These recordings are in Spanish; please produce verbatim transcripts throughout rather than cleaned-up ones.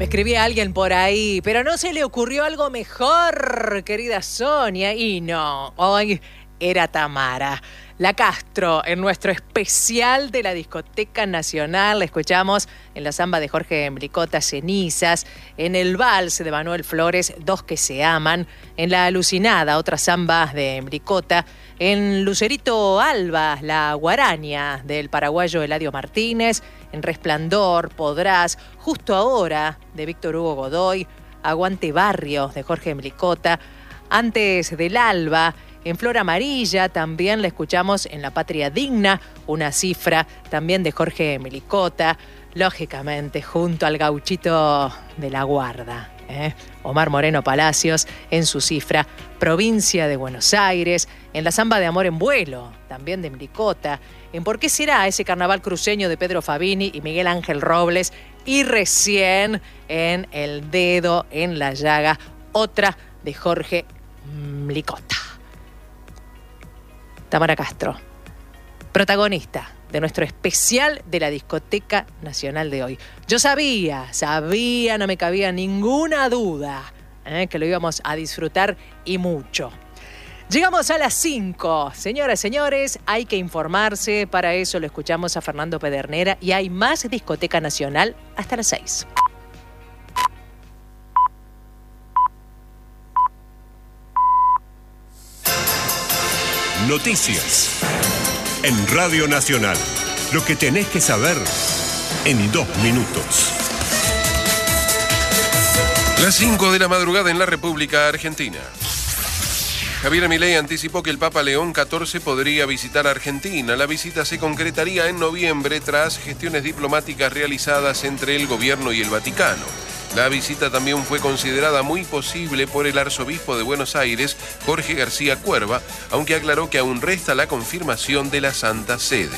escribía alguien por ahí, pero no se le ocurrió algo mejor, querida Sonia. Y no, hoy era Tamara. La Castro, en nuestro especial de la Discoteca Nacional, la escuchamos en la samba de Jorge Mbricota, Cenizas, en el vals de Manuel Flores, Dos que se aman, en la Alucinada, otra samba de Mbricota, en Lucerito Alba, la guaraña del paraguayo Eladio Martínez, en Resplandor, Podrás, Justo Ahora, de Víctor Hugo Godoy, Aguante Barrio, de Jorge Mbricota, Antes del Alba, en Flor Amarilla, también la escuchamos en La Patria Digna, una cifra también de Jorge Mbricota, lógicamente junto al gauchito de la Guarda, ¿eh? Omar Moreno Palacios en su cifra, Provincia de Buenos Aires, en la samba de Amor en Vuelo, también de Mbricota, en ¿Por qué será? Ese carnaval cruceño de Pedro Fabini y Miguel Ángel Robles, y recién en El Dedo en la Llaga, otra de Jorge Mbricota. Tamara Castro, protagonista de nuestro especial de la Discoteca Nacional de hoy. Yo sabía, sabía, no me cabía ninguna duda, ¿eh? que lo íbamos a disfrutar y mucho. Llegamos a las cinco. Señoras y señores, hay que informarse. Para eso lo escuchamos a Fernando Pedernera y hay más Discoteca Nacional hasta las seis. Noticias en Radio Nacional. Lo que tenés que saber en dos minutos. Las cinco de la madrugada en la República Argentina. Javier Milei anticipó que el Papa León catorce podría visitar Argentina. La visita se concretaría en noviembre tras gestiones diplomáticas realizadas entre el gobierno y el Vaticano. La visita también fue considerada muy posible por el arzobispo de Buenos Aires, Jorge García Cuerva, aunque aclaró que aún resta la confirmación de la Santa Sede.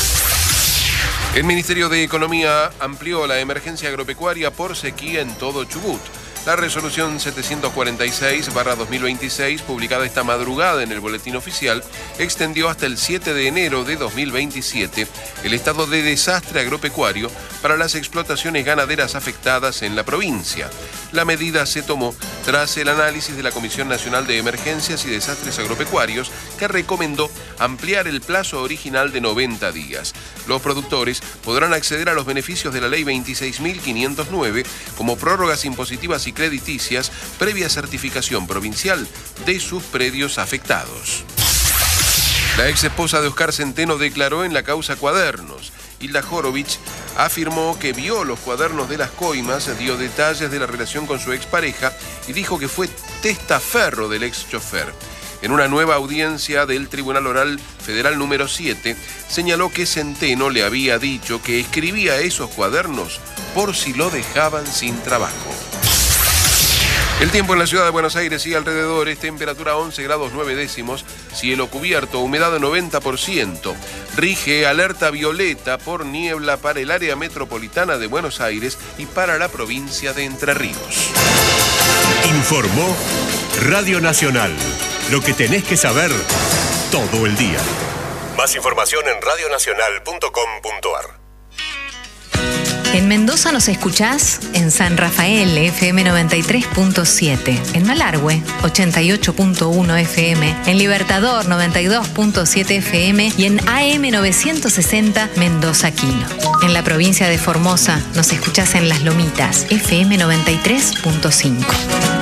El Ministerio de Economía amplió la emergencia agropecuaria por sequía en todo Chubut. La resolución setecientos cuarenta y seis barra dos mil veintiséis, publicada esta madrugada en el Boletín Oficial, extendió hasta el siete de enero de dos mil veintisiete el estado de desastre agropecuario para las explotaciones ganaderas afectadas en la provincia. La medida se tomó tras el análisis de la Comisión Nacional de Emergencias y Desastres Agropecuarios, que recomendó ampliar el plazo original de noventa días. Los productores podrán acceder a los beneficios de la Ley veintiséis mil quinientos nueve como prórrogas impositivas y crediticias previa certificación provincial de sus predios afectados. La ex esposa de Oscar Centeno declaró en la causa Cuadernos. Hilda Horovich afirmó que vio los cuadernos de las coimas, dio detalles de la relación con su expareja y dijo que fue testaferro del ex chofer. En una nueva audiencia del Tribunal Oral Federal número siete, señaló que Centeno le había dicho que escribía esos cuadernos por si lo dejaban sin trabajo. El tiempo en la ciudad de Buenos Aires y alrededores, temperatura once grados nueve décimos, cielo cubierto, humedad noventa por ciento. Rige alerta violeta por niebla para el área metropolitana de Buenos Aires y para la provincia de Entre Ríos. Informó Radio Nacional. Lo que tenés que saber todo el día. Más información en radio nacional punto com punto a r. En Mendoza nos escuchás en San Rafael, F M noventa y tres punto siete, en Malargüe, ochenta y ocho punto uno F M, en Libertador, noventa y dos punto siete F M y en A M novecientos sesenta Mendoza Quino. En la provincia de Formosa nos escuchás en Las Lomitas, F M noventa y tres punto cinco.